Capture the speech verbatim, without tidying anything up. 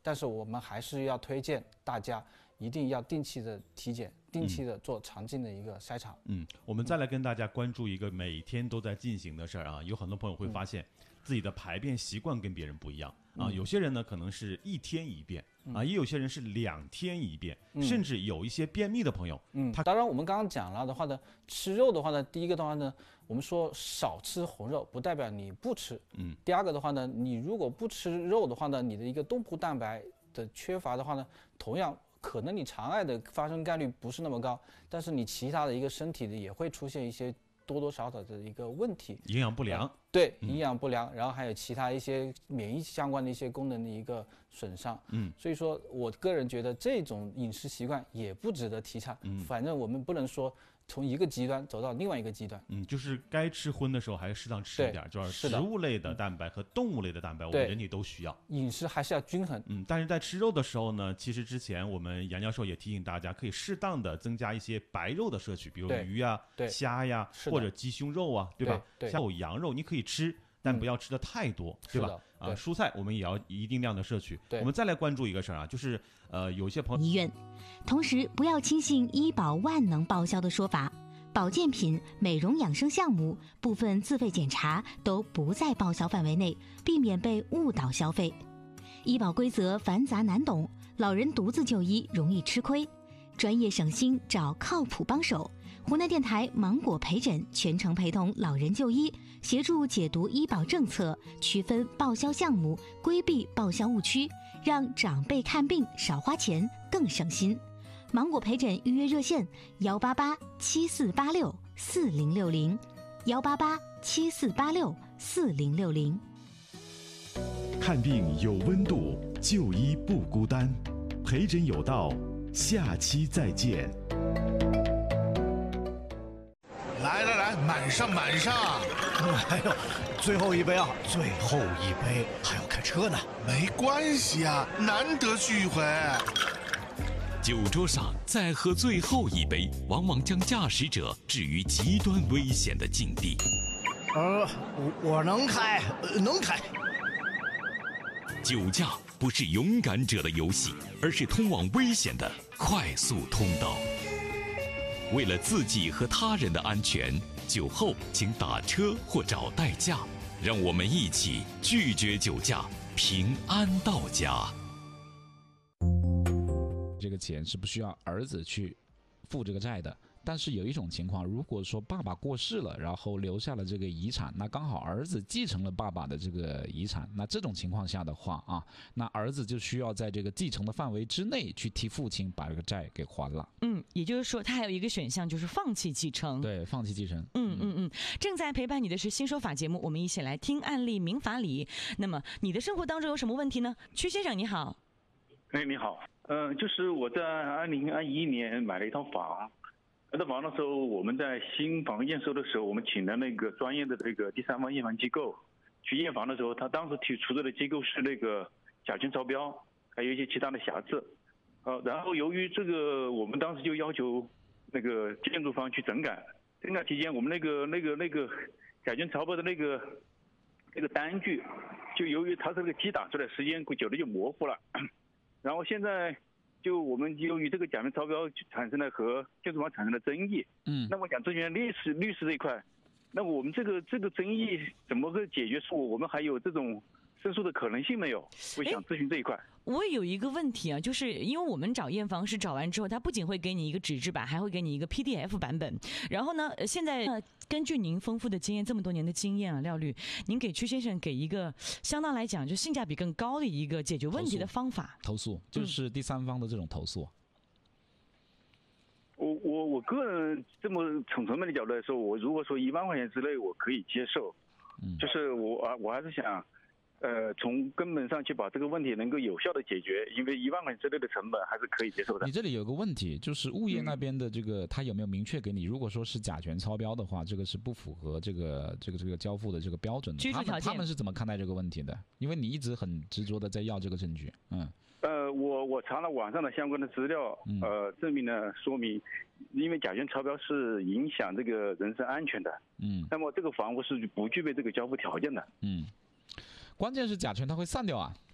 但是我们还是要推荐大家一定要定期的体检，定期的做肠镜的一个筛查。 嗯，我们再来跟大家关注一个每天都在进行的事儿啊，有很多朋友会发现自己的排便习惯跟别人不一样啊，有些人呢可能是一天一便啊，也有些人是两天一便，甚至有一些便秘的朋友， 嗯，他当然我们刚刚讲了的话呢，吃肉的话呢，第一个的话呢，我们说少吃红肉不代表你不吃，嗯，第二个的话呢，你如果不吃肉的话呢，你的一个动物蛋白的缺乏的话呢，同样可能你肠癌的发生概率不是那么高，但是你其他的一个身体的也会出现一些多多少少的一个问题， 营养不良， 对，营养不良，嗯，然后还有其他一些免疫相关的一些功能的一个损伤，嗯，所以说我个人觉得这种饮食习惯也不值得提倡，嗯，反正我们不能说从一个极端走到另外一个极端， 嗯，就是该吃荤的时候还是适当吃一点，就是植物类的蛋白和动物类的蛋白，我们人体都需要， 饮食还是要均衡， 嗯，但是在吃肉的时候呢，其实之前我们杨教授也提醒大家，可以适当的增加一些白肉的摄取，比如鱼呀、虾呀，或者鸡胸肉啊，对吧？ 对， 还有羊肉，你可以吃。但不要吃的太多，嗯，对吧？啊，蔬菜我们也要一定量的摄取。我们再来关注一个事儿啊，就是呃，有些朋友医院，同时不要轻信医保万能报销的说法，保健品、美容养生项目部分自费检查都不在报销范围内，避免被误导消费。医保规则繁杂难懂，老人独自就医容易吃亏，专业省心找靠谱帮手。湖南电台芒果陪诊全程陪同老人就医，协助解读医保政策，区分报销项目，规避报销误区，让长辈看病少花钱更省心。芒果陪诊预约热线：幺八八七四八六四零六零，幺八八七四八六四零六零。 看病有温度，就医不孤单，陪诊有道，下期再见。 来来来，满上满上！ 哎呦，最后一杯啊，最后一杯，还要开车呢。 没关系啊，难得聚一回。 酒桌上再喝最后一杯，往往将驾驶者置于极端危险的境地。 呃，我我能开，呃、能开。 酒驾不是勇敢者的游戏，而是通往危险的快速通道。为了自己和他人的安全，酒后请打车或找代驾。让我们一起拒绝酒驾，平安到家。 这个钱是不需要儿子去付这个债的。但是有一种情况，如果说爸爸过世了，然后留下了这个遗产，那刚好儿子继承了爸爸的这个遗产，那这种情况下的话啊，那儿子就需要在这个继承的范围之内去替父亲把这个债给还了。 嗯，也就是说他还有一个选项就是放弃继承。 对，放弃继承。 嗯嗯嗯。正在陪伴你的是新说法节目，我们一起来听案例民法理。那么你的生活当中有什么问题呢？曲先生你好。 哎，你好。嗯、呃，就是我在二零二一年买了一套房。买套房的时候，我们在新房验收的时候，我们请了那个专业的这个第三方验房机构去验房的时候，他当时提出的机构是那个甲醛超标，还有一些其他的瑕疵。呃，然后由于这个，我们当时就要求那个建筑方去整改。整改期间，我们那个那个那个甲醛超标的那个那个单据，就由于它这个机打出来时间久了就模糊了，然后现在。就我们由于这个甲醛超标产生了和建筑方产生了争议，嗯，那我想咨询律师律师这一块，那我们这个这个争议怎么个解决？是我们还有这种申诉的可能性没有？我想咨询这一块。 我有一个问题啊，就是因为我们找验房是找完之后，他不仅会给你一个纸质版，还会给你一个 P D F 版本。然后呢，现在、呃、根据您丰富的经验，这么多年的经验啊，廖律，您给曲先生给一个相当来讲就性价比更高的一个解决问题的方法。 投诉就是第三方的这种投诉。 嗯、我我我个人这么从成本的角度来说，我如果说一万块钱之内我可以接受，嗯、就是我啊我还是想。呃，从根本上去把这个问题能够有效的解决，因为一万块钱之内的成本还是可以接受的。 你这里有个问题，就是物业那边的这个，他有没有明确给你？如果说是甲醛超标的话，这个是不符合这个这个这个交付的这个标准的。他们他们是怎么看待这个问题的？因为你一直很执着的在要这个证据。嗯。 呃，我我查了网上的相关的资料，呃，证明呢说明，因为甲醛超标是影响这个人身安全的。嗯。那么这个房屋是不具备这个交付条件的。 嗯。关键是甲醛它会散掉啊，